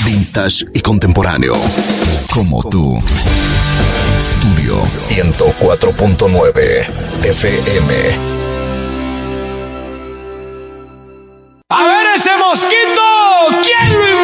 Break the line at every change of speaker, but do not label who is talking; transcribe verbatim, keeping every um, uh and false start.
vintage y contemporáneo, como tú. Estudio ciento cuatro punto nueve F M.
A ver ese mosquito.